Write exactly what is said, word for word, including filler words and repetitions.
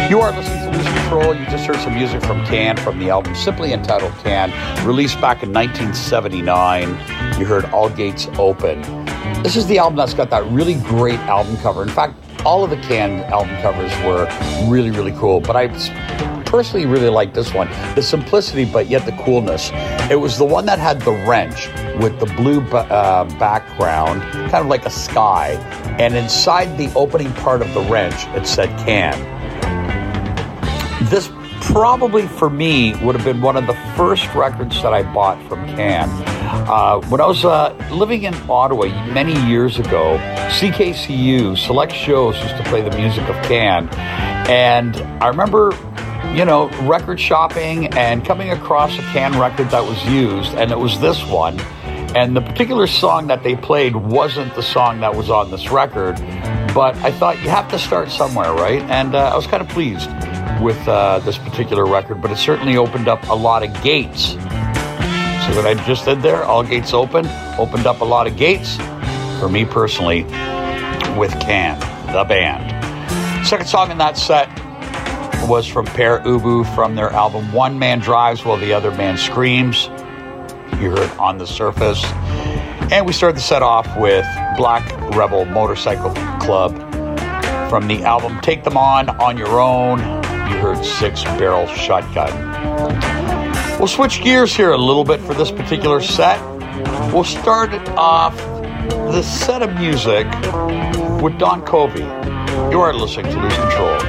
You are listening to Lose Control. You just heard some music from Can from the album simply entitled Can, released back in nineteen seventy-nine. You heard All Gates Open. This is the album that's got that really great album cover. In fact, all of the Can album covers were really, really cool, but I personally really like this one. The simplicity, but yet the coolness. It was the one that had the wrench with the blue uh, background, kind of like a sky, and inside the opening part of the wrench, it said Can. This probably, for me, would have been one of the first records that I bought from Can. Uh, when I was uh, living in Ottawa many years ago, C K C U, Select Shows, used to play the music of Can. And I remember, you know, record shopping and coming across a Can record that was used, and it was this one. And the particular song that they played wasn't the song that was on this record, but I thought you have to start somewhere, right? And uh, I was kind of pleased with uh, this particular record, but it certainly opened up a lot of gates. See what I just did there? All Gates Open, opened up a lot of gates for me personally with Can, the band. Second song in that set was from Pere Ubu from their album One Man Drives While the Other Man Screams. You heard On the Surface. And we started the set off with Black Rebel Motorcycle Club from the album Take Them On, On Your Own. You heard Six Barrel Shotgun. We'll switch gears here a little bit for this particular set. We'll start off the set of music with Don Covey. You are listening to Lose Control.